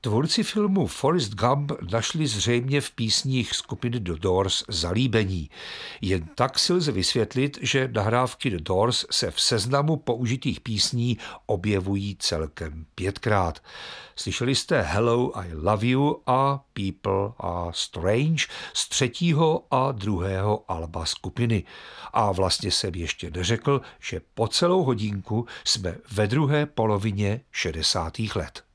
Tvůrci filmu Forrest Gump našli zřejmě v písních skupiny The Doors zalíbení. Jen tak si lze vysvětlit, že nahrávky The Doors se v seznamu použitých písní objevují celkem 5krát. Slyšeli jste Hello, I Love You a People Are Strange z 3. a 2. alba skupiny. A vlastně jsem ještě neřekl, že po celou hodinku jsme ve druhé polovině 60. let.